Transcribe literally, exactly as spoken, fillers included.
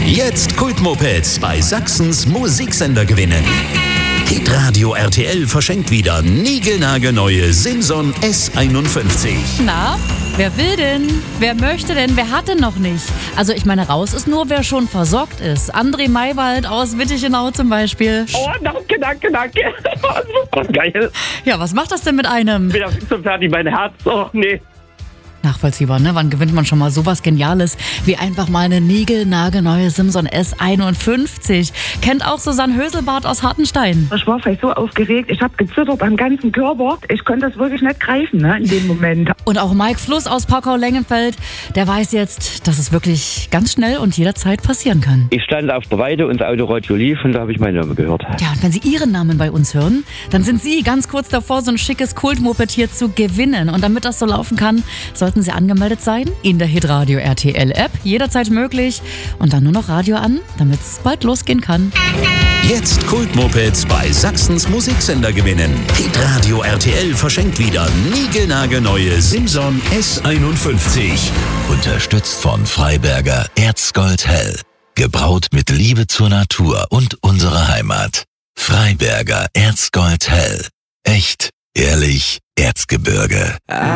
Jetzt Kultmopeds bei Sachsens Musiksender gewinnen. Hitradio R T L verschenkt wieder niegelnagelneue Simson S einundfünfzig. Na, wer will denn? Wer möchte denn? Wer hat denn noch nicht? Also ich meine, raus ist nur, wer schon versorgt ist. André Maywald aus Wittichenau zum Beispiel. Oh, danke, danke, danke. Oh, geil. Ja, was macht das denn mit einem? Ich bin ja fix und fertig, mein Herz. Oh, nee. Nachvollziehbar, ne? Wann gewinnt man schon mal sowas Geniales wie einfach mal eine niegelnagelneue Simson S einundfünfzig? Kennt auch Susanne Höselbart aus Hartenstein. Ich war vielleicht so aufgeregt, ich habe gezittert am ganzen Körper. Ich konnte das wirklich nicht greifen, ne, in dem Moment. Und auch Mike Fluss aus Pockau-Lengenfeld, der weiß jetzt, dass es wirklich ganz schnell und jederzeit passieren kann. Ich stand auf der Weide und das Autoradio lief und da habe ich meinen Namen gehört. Ja, und wenn Sie Ihren Namen bei uns hören, dann sind Sie ganz kurz davor, so ein schickes Kultmoped hier zu gewinnen. Und damit das so laufen kann, sollten Sie angemeldet sein in der Hitradio R T L App, jederzeit möglich. Und dann nur noch Radio an, damit es bald losgehen kann. Jetzt Kultmopeds bei Sachsens Musiksender gewinnen. Hitradio R T L verschenkt wieder niegelnagelneue Simson S einundfünfzig. Unterstützt von Freiberger Erzgold Hell. Gebraut mit Liebe zur Natur und unserer Heimat. Freiberger Erzgold Hell. Echt, ehrlich, Erzgebirge.